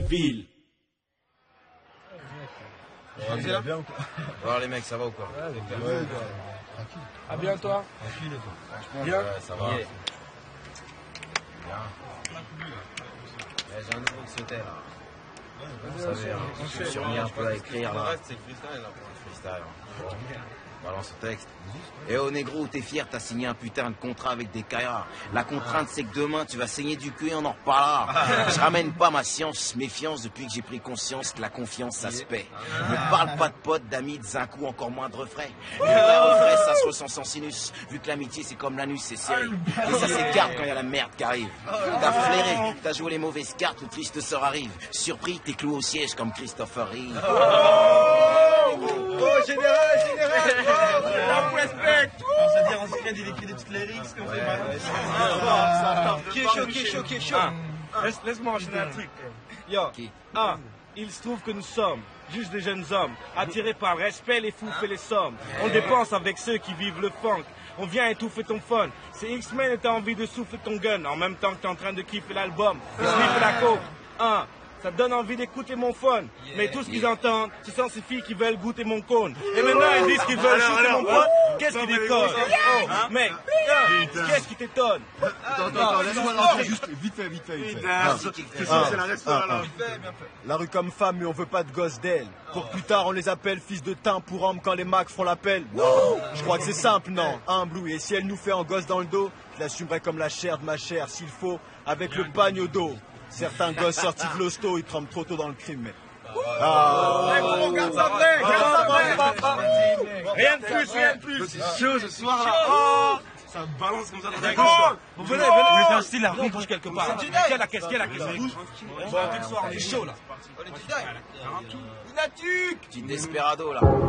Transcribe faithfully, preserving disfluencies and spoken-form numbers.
ville. Ouais, bien, bien, alors les mecs, ça va ou quoi? Ouais, ouais, ouais, tranquille. Ah bien toi? Tranquille et toi? Franchement, bien. Ouais, ça va. Yeah. Bien. Ouais, j'ai un nouveau qui sautait là. Vous savez, hein, je me suis remis un peu à écrire là. C'est freestyle là. Freestyle. Balance le texte. Eh oh négro, t'es fier, t'as signé un putain de contrat avec des caillards. La contrainte c'est que demain tu vas saigner du cul et on en reparlera. Je ramène pas ma science, méfiance depuis que j'ai pris conscience que la confiance ça se paie. Ne parle pas de potes, d'amis, de zinc ou encore moins de refrains. Le vrai refrain ça se ressent sans sinus. Vu que l'amitié c'est comme l'anus, c'est serré. Et ça s'écarte quand y a la merde qui arrive. T'as flairé, t'as joué les mauvaises cartes, le triste sort arrive. Surpris, t'es cloué au siège comme Christopher Reeve. Oh, général, général! Oh, respect! C'est-à-dire, on se crée des écrit des petites lyrics qu'on fait mal. Qui est chaud, qui est chaud, qui est chaud? Laisse-moi enchaîner un truc. Yo, un, il se trouve que nous sommes juste des jeunes hommes, attirés par le respect, les fous et les sommes. On dépense avec ceux qui vivent le funk. On vient étouffer ton fun. C'est X-Men et t'as envie de souffler ton gun en même temps que t'es en train de kiffer l'album. Kiffer la coke. Un. Ça te donne envie d'écouter mon phone. Yeah, mais tout ce qu'ils yeah. entendent, ce sont ces filles qui veulent goûter mon cône. Et maintenant, ils disent qu'ils veulent shooter mon pote. Qu'est-ce qui déconne? Oh, mec, qu'est-ce qui t'étonne? Attends, attends, attends, laisse-moi lancer juste vite fait, vite fait, vite fait. C'est la restaurant. La rue comme femme, mais on veut pas de gosses d'elle. Pour plus tard, on les appelle fils de teint pour homme quand les macs font l'appel. Non, je crois que c'est simple, non. Un blue, et si elle nous fait en gosse dans le dos, je l'assumerai comme la chair de ma chair, s'il faut, avec le pagne au dos. Certains gosses sortis de l'hosto, ils tremblent trop tôt dans le crime, mais... Ah, on garde ça vrai, garde ça vrai. Rien de plus, rien de plus. C'est chaud ce soir là. Oh, ça balance comme ça dans la gauche. Vous venez, venez. Vous mettez un style là, on bouge quelque part. Quelle la caisse, quelle la caisse? Bouge. Bon, ce soir, on est chaud là. Petit desperado là.